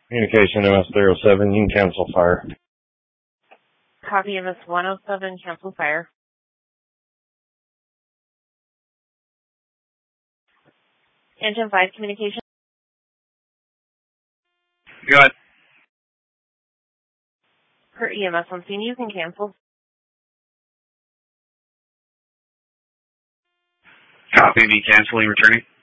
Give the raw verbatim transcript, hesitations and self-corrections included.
Communication M S three oh seven, you can cancel fire. Copy M S one oh seven, cancel fire. Engine five communication. Go ahead. Per E M S on scene, you can cancel. Copy me canceling, returning.